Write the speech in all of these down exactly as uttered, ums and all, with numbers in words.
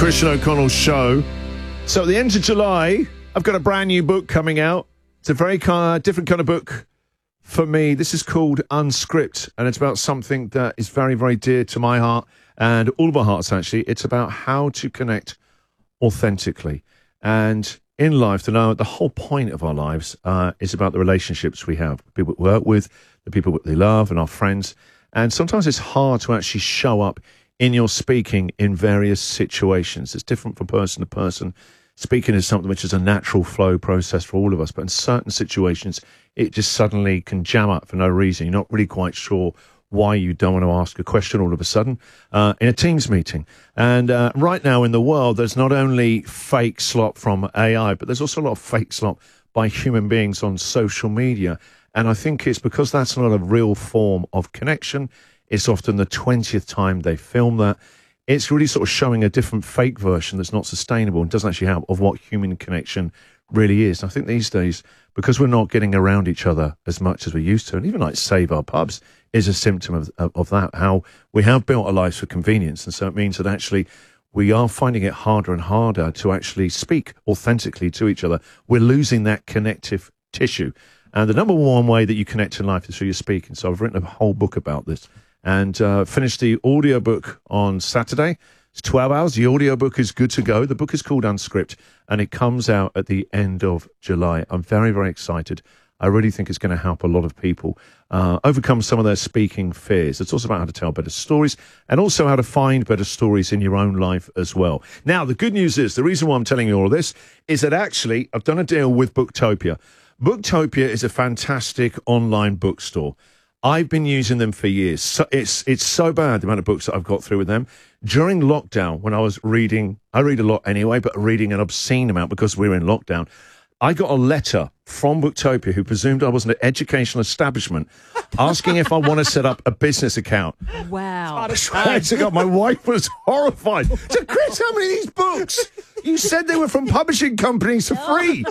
Christian O'Connell Show. So at the end of July, I've got a brand new book coming out. It's a very kind of different kind of book for me. This is called Unscript, and it's about something that is very, very dear to my heart and all of our hearts, actually. It's about how to connect authentically. And in life, to know the whole point of our lives uh, is about the relationships we have, people we work with, the people that we love, and our friends. And sometimes it's hard to actually show up in your speaking in various situations. It's different from person to person. Speaking is something which is a natural flow process for all of us, but in certain situations, it just suddenly can jam up for no reason. You're not really quite sure why you don't want to ask a question all of a sudden uh, in a Teams meeting. And uh, right now in the world, there's not only fake slop from A I, but there's also a lot of fake slop by human beings on social media. And I think it's because that's not a real form of connection. It's often the twentieth time they film that. It's really sort of showing a different fake version that's not sustainable and doesn't actually have of what human connection really is. And I think these days, because we're not getting around each other as much as we used to, and even like Save Our Pubs is a symptom of, of, of that, how we have built our lives for convenience. And so it means that actually we are finding it harder and harder to actually speak authentically to each other. We're losing that connective tissue. And the number one way that you connect in life is through your speaking. So I've written a whole book about this. And uh, finished the audiobook on Saturday. It's twelve hours. The audiobook is good to go. The book is called Unscript, and it comes out at the end of July. I'm very, very excited. I really think it's going to help a lot of people uh, overcome some of their speaking fears. It's also about how to tell better stories and also how to find better stories in your own life as well. Now, the good news is, the reason why I'm telling you all of this is that actually I've done a deal with Booktopia. Booktopia is a fantastic online bookstore. I've been using them for years. So it's it's so bad, the amount of books that I've got through with them. During lockdown, when I was reading, I read a lot anyway, but reading an obscene amount because we were in lockdown, I got a letter from Booktopia who presumed I was an educational establishment asking if I want to set up a business account. Wow. I swear to God, my wife was horrified. So, Chris, how many of these books? You said they were from publishing companies for free.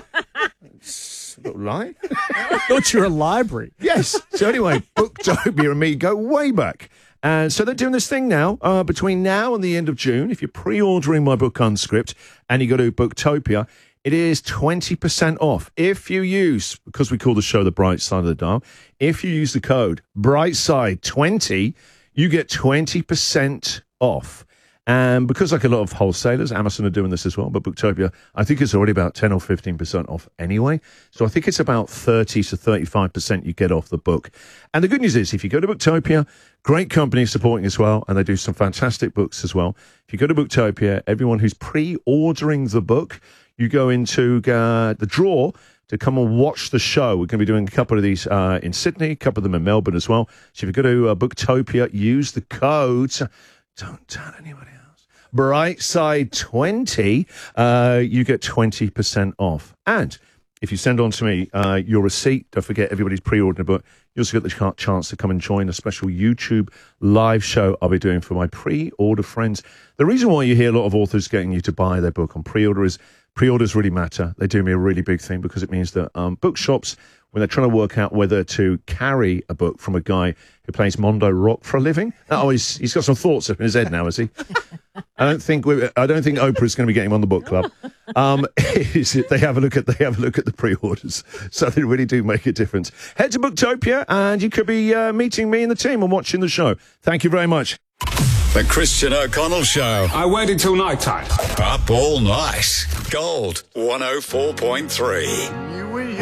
A little lie. I thought you were a library. Yes. So anyway, Booktopia and me go way back. And so they're doing this thing now, uh, between now and the end of June. If you're pre-ordering my book Unscript and you go to Booktopia, it is twenty percent off. If you use, because we call the show The Bright Side of the Dial, if you use the code Brightside twenty, you get twenty percent off. And because like a lot of wholesalers, Amazon are doing this as well, but Booktopia, I think it's already about ten or fifteen percent off anyway. So I think it's about thirty to thirty-five percent you get off the book. And the good news is, if you go to Booktopia, great company supporting as well, and they do some fantastic books as well. If you go to Booktopia, everyone who's pre-ordering the book, you go into uh, the draw to come and watch the show. We're going to be doing a couple of these uh, in Sydney, a couple of them in Melbourne as well. So if you go to uh, Booktopia, use the code... Don't tell anybody else. Brightside twenty, uh, you get twenty percent off. And if you send on to me uh, your receipt, don't forget everybody's pre-ordering a book. You also get the chance to come and join a special YouTube live show I'll be doing for my pre-order friends. The reason why you hear a lot of authors getting you to buy their book on pre-order is pre-orders really matter. They do me a really big thing because it means that um, bookshops, when they're trying to work out whether to carry a book from a guy who plays Mondo Rock for a living. Oh, he's, he's got some thoughts up in his head now, has he? I don't think we, I don't think Oprah's going to be getting him on the book club. Um, is it, they have a look at they have a look at the pre-orders, so they really do make a difference. Head to Booktopia, and you could be uh, meeting me and the team and watching the show. Thank you very much. The Christian O'Connell Show. I waited till night time. Up all night. Gold one oh four point three.